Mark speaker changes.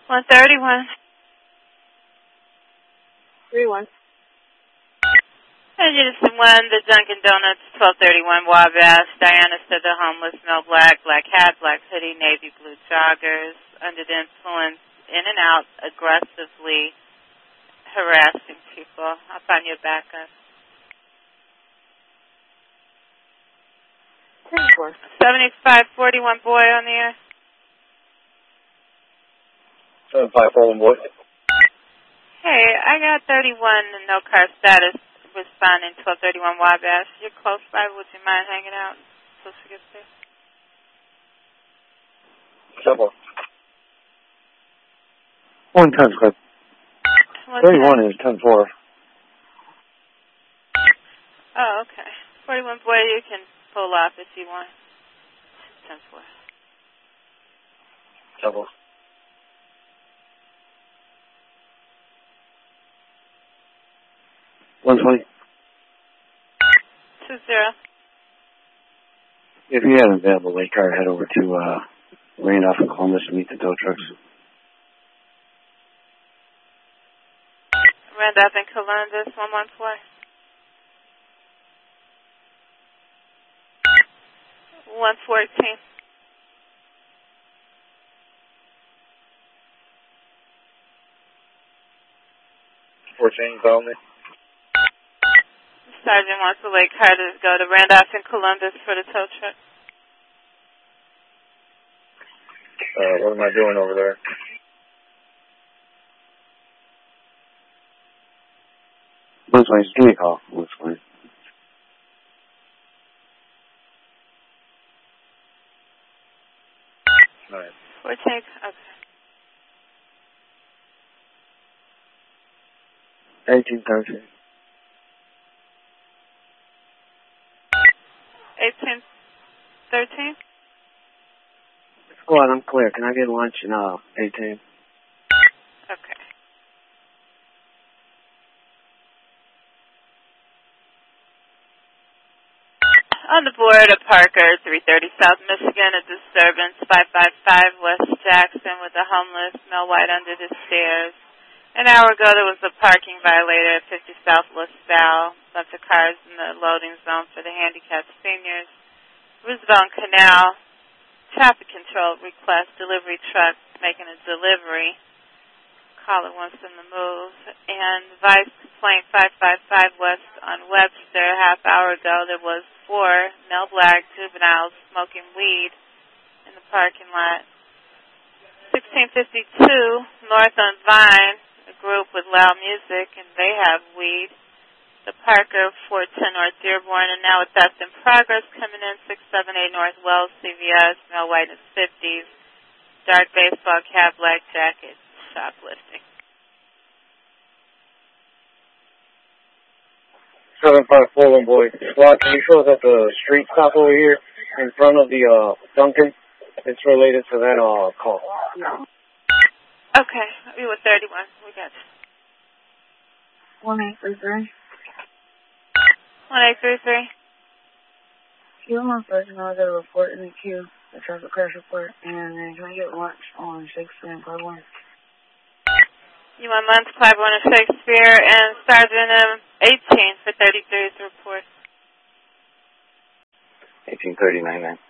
Speaker 1: 131.
Speaker 2: 31.
Speaker 1: Edgerton 1, the Dunkin' Donuts, 1231 Wabash. Diana said the homeless, Mel Black, black hat, black hoodie, navy blue joggers, under the influence, in and out, aggressively harassing people. I'll find you a backup. 7541 boy on the air.
Speaker 3: 7541 boy.
Speaker 1: Hey, I got 31 and no car status responding 1231 Wabash. You're close by. Would you mind hanging out until she gets there?
Speaker 3: Simple. 1 times club. 31 is 10-4.
Speaker 1: Oh, okay. 41 boy, you can pull off if you want. 10-4.
Speaker 3: Simple. 120.
Speaker 1: 20.
Speaker 3: If you have an available late car, head over to Randolph and Columbus and meet the tow trucks.
Speaker 1: Randolph and Columbus, 114. 114.
Speaker 3: 14, call me.
Speaker 1: Sergeant wants the late car to go to Randolph and Columbus for the tow truck.
Speaker 3: What am I doing over there? That's fine. Just give me a call. That's fine. All right.
Speaker 1: 14, okay.
Speaker 3: 18, 13.
Speaker 1: 18, 13?
Speaker 3: Squad, I'm clear. Can I get lunch in 18?
Speaker 1: Okay. On the board of Parker, 330 South Michigan, a disturbance, 555 West Jackson with a homeless, Mel White under the stairs. An hour ago, there was a parking violator at 50 South LaSalle. Bunch of cars in the loading zone for the handicapped seniors. Roosevelt Canal, traffic control request, delivery truck making a delivery. Caller wants them to move. And Vice complaint 555 West on Webster. Half hour ago, there was 4 Mel Black juveniles smoking weed in the parking lot. 1652 North on Vine, a group with loud music, and they have weed. The Parker 410 North Dearborn, and now a theft in progress coming in 678 North Wells CVS, Mel White in his 50s, dark baseball cap, black jacket, shoplifting.
Speaker 3: 7541 boy. Squad, can you show us at the street stop over here in front of the Dunkin'? It's related to that call.
Speaker 1: Okay, we were 31. We got you.
Speaker 2: 1833.
Speaker 1: 1833.
Speaker 2: Queue one person, I'll get a report in the queue, a traffic crash report, and then can I get lunch on Shakespeare and Clybourne?
Speaker 1: You want lunch, Clybourne and Shakespeare, and Sergeant 18 for 33's report.
Speaker 3: 1839.